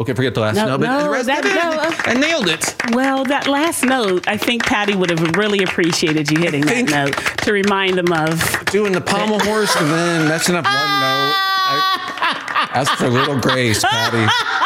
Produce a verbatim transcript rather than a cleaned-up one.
Okay, forget the last No, note. But no, the rest that- of it, no. I nailed it. Well, that last note, I think Patty would have really appreciated you hitting that Think- note to remind them of. Doing the pommel horse and then messing up one note. I, that's for little Grace, Patty.